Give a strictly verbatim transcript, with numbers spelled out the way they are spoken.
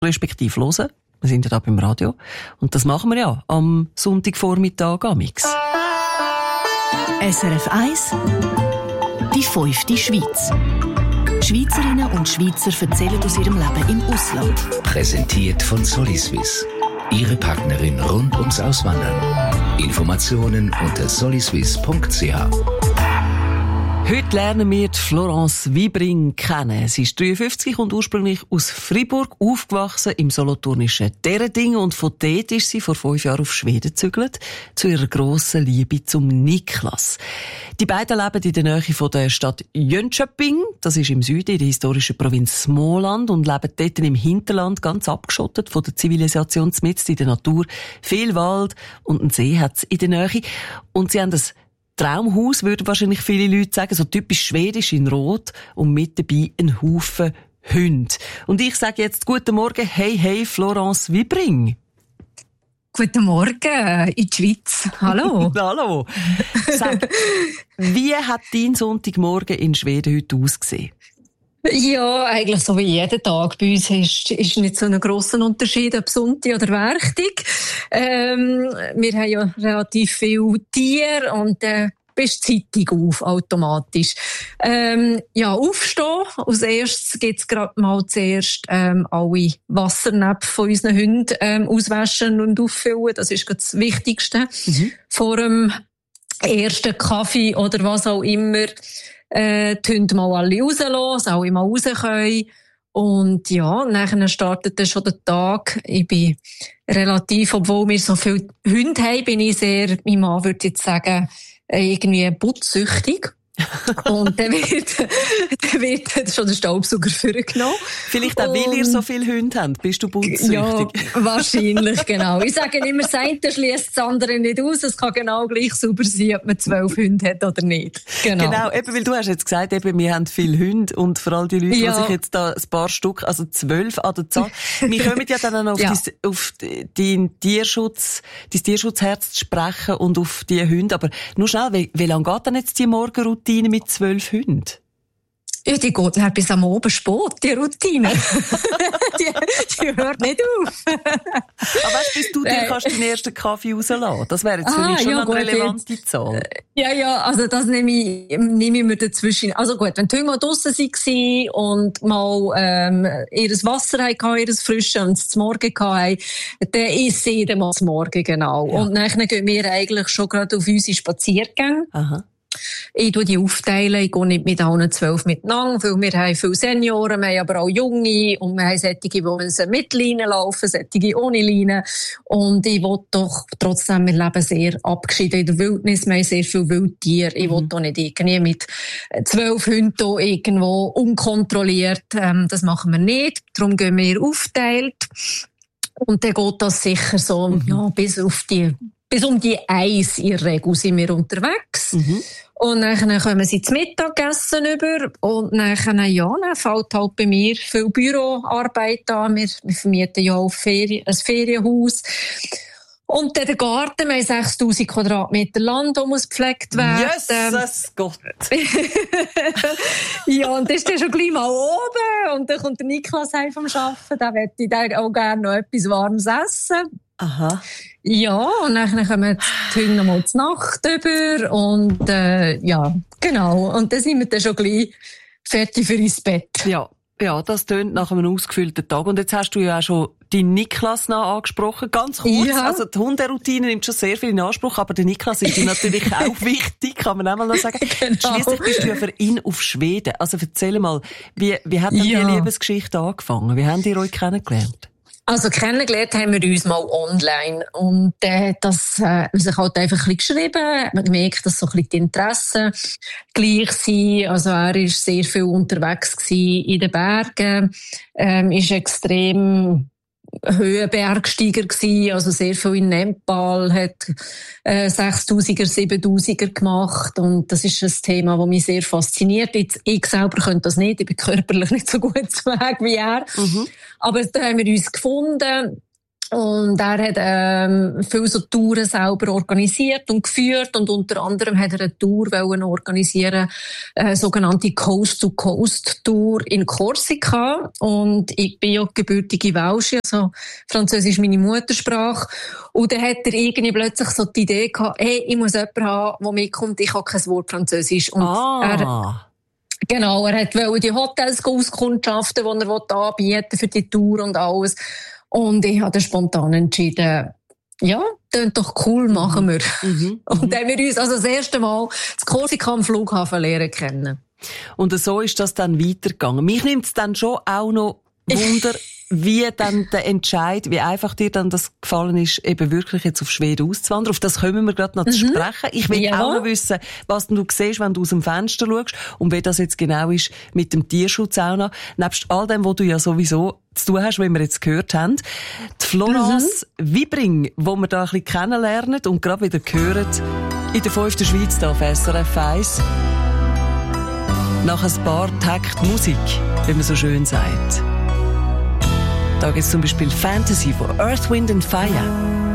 respektive hören. Wir sind ja da beim Radio. Und das machen wir ja am Sonntagvormittag am Mix. S R F eins, die fünfte Schweiz. Schweizerinnen und Schweizer erzählen aus ihrem Leben im Ausland. Präsentiert von Soliswiss. Ihre Partnerin rund ums Auswandern. Informationen unter soliswiss punkt c h. Heute lernen wir die Florence Wibring kennen. Sie ist dreiundfünfzig und ursprünglich aus Fribourg, aufgewachsen im solothurnischen Dereding, und von dort ist sie vor fünf Jahren auf Schweden gezügelt, zu ihrer grossen Liebe zum Niklas. Die beiden leben in der Nähe von der Stadt Jönköping, das ist im Süden in der historischen Provinz Småland, und leben dort im Hinterland, ganz abgeschottet von der Zivilisation, mitten in der Natur. Viel Wald und einen See hat es in der Nähe. Und sie haben das Traumhaus, würden wahrscheinlich viele Leute sagen, so typisch schwedisch in Rot, und mit dabei ein Haufen Hunde. Und ich sage jetzt guten Morgen, hey, hey, Florence Wibring. Guten Morgen in die Schweiz. Hallo. Hallo. Sag, wie hat dein Sonntagmorgen in Schweden heute ausgesehen? Ja, eigentlich so wie jeden Tag. Bei uns ist, ist nicht so ein grosser Unterschied, ob Sonntag oder Werktag. Ähm, wir haben ja relativ viele Tiere und äh, bist Zeitung auf, automatisch. Ähm, ja, aufstehen. Als erstes gibt's gerade mal zuerst ähm, alle Wassernäpfe von unseren Hunden ähm, auswaschen und auffüllen. Das ist das Wichtigste. Mhm. Vor dem ersten Kaffee oder was auch immer. Äh, die Hunde mal alle rauslassen, dass alle mal raus können. Und ja, nachher startet dann schon der Tag. Ich bin relativ, obwohl wir so viele Hunde haben, bin ich sehr, mein Mann würde jetzt sagen, irgendwie putzsüchtig. Und dann wird, dann wird schon der Staubsauger vorgenommen. Vielleicht auch, weil ihr so viele Hunde habt, bist du putzsüchtig? Ja, wahrscheinlich, genau. Ich sage immer, das eine schliesst das andere nicht aus. Es kann genau gleich sauber sein, ob man zwölf Hunde hat oder nicht. Genau. Genau, eben, weil du hast jetzt gesagt, eben, wir haben viele Hunde, und vor allem die Leute, ja, die sich jetzt da ein paar Stück, also zwölf an der Zahl, wir kommen ja dann auch auf, ja. dein, auf dein Tierschutz, dein Tierschutzherz zu sprechen und auf die Hunde. Aber nur schnell, wie, wie lange geht denn jetzt die Morgenroutine mit zwölf Hunden? Ja, die geht dann bis am Abend spät, die Routine. die, die hört nicht auf. Aber weißt, bis du dir kannst den ersten Kaffee rauslassen. Das wäre jetzt für ah, mich schon ja, eine gut, relevante jetzt, Zahl. Ja, ja, also das nehme ich, nehme ich mir dazwischen. Also gut, wenn die Hunde mal draussen waren und mal ähm, ihr Wasser hatten, ihr Frische und das Morgen hatten, dann ist sie dann mal das Morgen, genau. Ja. Und dann gehen wir eigentlich schon gerade auf unsere Spaziergänge. Aha. Ich tue die aufteilen, ich gehe nicht mit allen zwölf miteinander, weil wir haben viele Senioren, wir haben aber auch Junge, und wir haben solche, die müssen mit Leine laufen, solche ohne Leine. Und ich will doch, trotzdem, wir leben sehr abgeschieden in der Wildnis, wir haben sehr viele Wildtiere. Ich mhm. will doch nicht irgendwie mit zwölf Hunden irgendwo unkontrolliert, ähm, das machen wir nicht. Darum gehen wir aufteilt. Und dann geht das sicher so, mhm. ja, bis auf die Bis um die Eins in der Regel sind wir unterwegs. Mhm. Und dann kommen sie zum Mittagessen über. Und dann, ja, dann fällt halt bei mir viel Büroarbeit an. Wir, wir vermieten ja auch Ferien, ein Ferienhaus. Und dann der Garten, wir haben sechstausend Quadratmeter Land, das muss gepflegt werden. Jesus Gott! Ja, und das ist dann schon gleich mal oben. Und dann kommt der Niklas heim vom Arbeiten. Da möchte ich dann auch gerne noch etwas Warmes essen. Aha. Ja, und dann kommen die Hunde noch mal zur Nacht über. Und äh, ja, genau. Und dann sind wir dann schon gleich fertig für ins Bett. Ja, ja, das tönt nach einem ausgefüllten Tag. Und jetzt hast du ja auch schon deinen Niklas noch angesprochen. Ganz kurz, ja. Also die Hunderoutine nimmt schon sehr viel in Anspruch, aber der Niklas ist natürlich auch wichtig, kann man auch mal noch sagen. Genau. Schliesslich bist du ja für ihn auf Schweden. Also erzähl mal, wie, wie hat denn ja. die Liebesgeschichte angefangen? Wie habt ihr euch kennengelernt? Also kennengelernt haben wir uns mal online, und äh, das äh, sich halt einfach ein bisschen geschrieben, man merkt, dass so ein bisschen die Interessen gleich sind. Also er war sehr viel unterwegs gewesen in den Bergen, ähm, ist extrem Höhenbergsteiger gewesen, also sehr viel in Nepal, hat äh, sechstausender, siebentausender gemacht, und das ist ein Thema, das mich sehr fasziniert. Jetzt, ich selber könnte das nicht, ich bin körperlich nicht so gut zu Weg wie er. Mhm. Aber da haben wir uns gefunden, Und er hat ähm, viele so Touren selber organisiert und geführt und unter anderem hat er eine Tour wollen organisieren, eine sogenannte Coast-to-Coast-Tour in Korsika. Und ich bin ja gebürtige Welsche, also Französisch meine Muttersprache. Und dann hat er irgendwie plötzlich so die Idee gehabt, hey, ich muss jemanden haben, der mitkommt, ich habe kein Wort Französisch. Und ah. er, genau, er wollte die Hotels auskundschaften, die er anbieten für die Tour und alles. Und ich habe spontan entschieden, ja, klingt doch cool, machen wir. Mhm. Und dann haben wir uns also das erste Mal das Korsika am Flughafen lernen kennen. Und so ist das dann weitergegangen. Mich nimmt es dann schon auch noch Wunder, wie dann der Entscheid, wie einfach dir dann das gefallen ist, eben wirklich jetzt auf Schweden auszuwandern. Auf das kommen wir gerade noch mhm. zu sprechen. Ich will ja. auch noch wissen, was du siehst, wenn du aus dem Fenster schaust und wie das jetzt genau ist mit dem Tierschutz auch noch. Nebst all dem, was du ja sowieso zu tun hast, wie wir jetzt gehört haben. Die Florence mhm. Wibring, die wir da ein bisschen kennenlernen und gerade wieder hören, in der fünften Schweiz da auf S R F eins. Nach ein paar Takt Musik, wie man so schön sagt. Da gibt es zum Beispiel Fantasy von Earth, Wind and Fire.